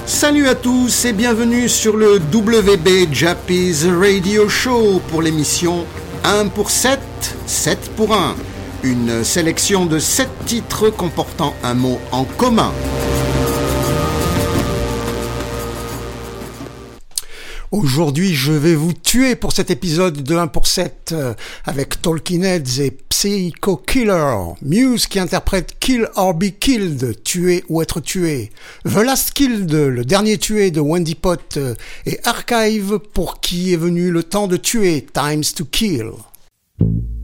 Salut à tous et bienvenue sur le WB Jappies Radio Show pour l'émission 1 pour 7, 7 pour 1. Une sélection de 7 titres comportant un mot en commun. Aujourd'hui, je vais vous tuer pour cet épisode de 1 pour 7 avec Talking Heads et Psycho Killer. Muse qui interprète Kill or Be Killed, tuer ou être tué. The Last Killed, le dernier tué de Wendy Pot et Archive pour qui est venu le temps de tuer, Times to Kill.